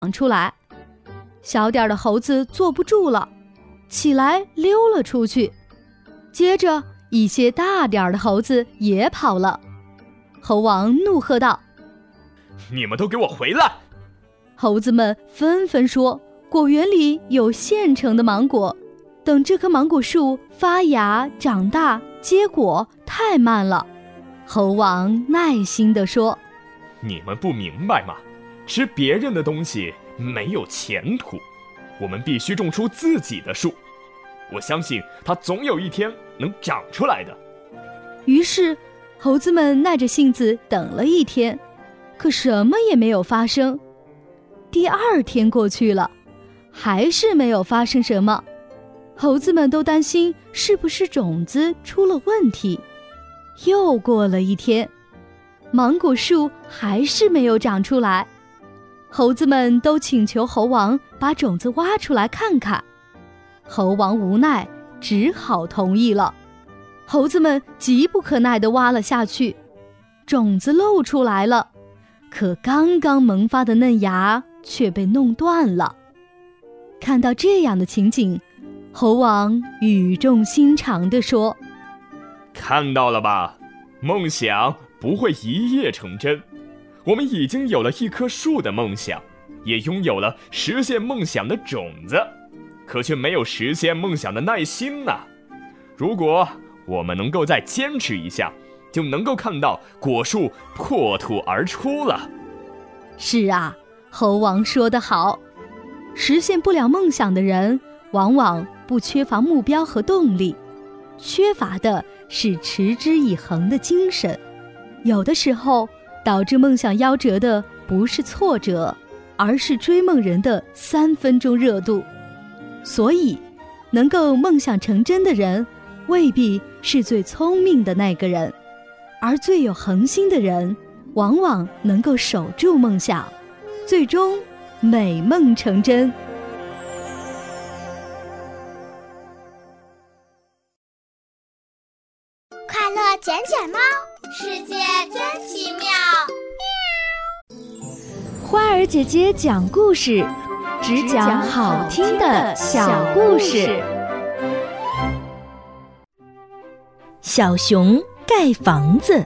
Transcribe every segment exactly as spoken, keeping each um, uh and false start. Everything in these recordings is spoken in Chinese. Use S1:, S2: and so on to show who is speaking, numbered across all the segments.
S1: 出来。小点儿的猴子坐不住了，起来溜了出去。接着一些大点儿的猴子也跑了。猴王怒喝道：
S2: 你们都给我回来！
S1: 猴子们纷纷说，果园里有现成的芒果，等这棵芒果树发芽长大结果太慢了。猴王耐心地说：
S2: 你们不明白吗？吃别人的东西没有前途，我们必须种出自己的树。我相信它总有一天能长出来的。
S1: 于是猴子们耐着性子等了一天，可什么也没有发生。第二天过去了，还是没有发生什么。猴子们都担心是不是种子出了问题。又过了一天，芒果树还是没有长出来。猴子们都请求猴王把种子挖出来看看。猴王无奈，只好同意了。猴子们急不可耐地挖了下去，种子露出来了，可刚刚萌发的嫩芽却被弄断了。看到这样的情景，猴王语重心长地说：
S2: 看到了吧，梦想不会一夜成真。我们已经有了一棵树的梦想，也拥有了实现梦想的种子，可却没有实现梦想的耐心呐。如果我们能够再坚持一下，就能够看到果树破土而出了。
S1: 是啊，猴王说得好，实现不了梦想的人，往往不缺乏目标和动力，缺乏的是持之以恒的精神。有的时候，导致梦想夭折的不是挫折，而是追梦人的三分钟热度。所以，能够梦想成真的人，未必是最聪明的那个人，而最有恒心的人，往往能够守住梦想，最终美梦成真。
S3: 快乐捡捡猫，世界真奇妙。
S1: 花儿姐姐讲故事，只讲好听的小故事。
S4: 小熊盖房子。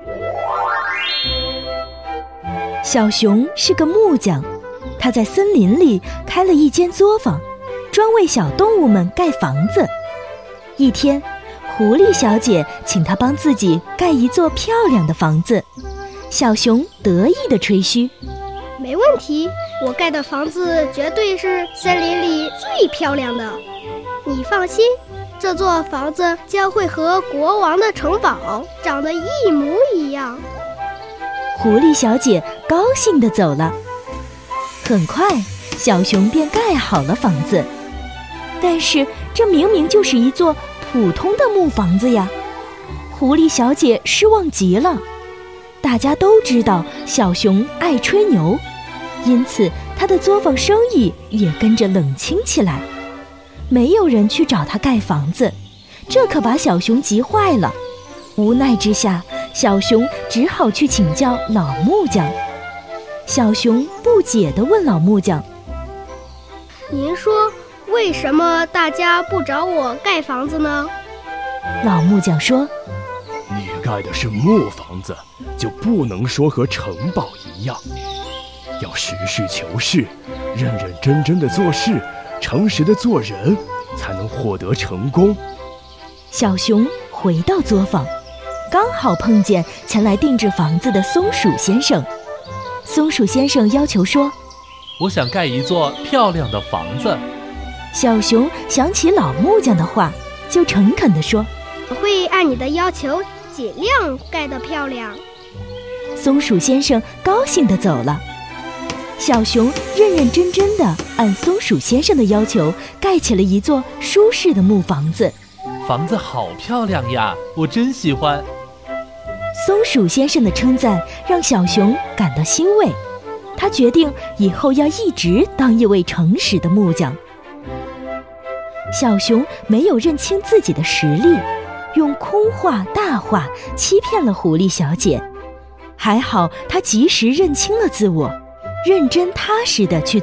S4: 小熊是个木匠，他在森林里开了一间作坊，专为小动物们盖房子。一天，狐狸小姐请他帮自己盖一座漂亮的房子，小熊得意地吹嘘：
S5: 没问题，我盖的房子绝对是森林里最漂亮的。你放心，这座房子将会和国王的城堡长得一模一样。
S4: 狐狸小姐高兴地走了。很快，小熊便盖好了房子。但是，这明明就是一座普通的木房子呀！狐狸小姐失望极了。大家都知道小熊爱吹牛，因此他的作坊生意也跟着冷清起来。没有人去找他盖房子，这可把小熊急坏了。无奈之下，小熊只好去请教老木匠。小熊不解地问老木匠：
S5: 您说，为什么大家不找我盖房子呢？
S4: 老木匠说：
S6: 你盖的是木房子，就不能说和城堡一样，要实事求是，认认真真的做事，诚实的做人，才能获得成功。
S4: 小熊回到作坊，刚好碰见前来定制房子的松鼠先生。松鼠先生要求说：
S7: 我想盖一座漂亮的房子。
S4: 小熊想起老木匠的话，就诚恳地说：
S5: 我会按你的要求尽量盖得漂亮。
S4: 松鼠先生高兴地走了。小熊认认真真地按松鼠先生的要求盖起了一座舒适的木房子。
S7: 房子好漂亮呀，我真喜欢。
S4: 松鼠先生的称赞让小熊感到欣慰，他决定以后要一直当一位诚实的木匠。小熊没有认清自己的实力，用空话大话欺骗了狐狸小姐。还好他及时认清了自我，认真踏实地去